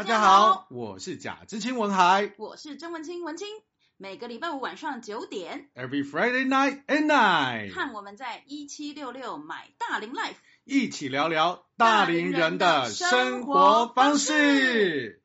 大家好，我是贾知青文海， 我是曾文清文清。每个礼拜五晚上9点 ，Every Friday night at night， 看我们在1766买大龄 Life， 一起聊聊大龄人的生活方式。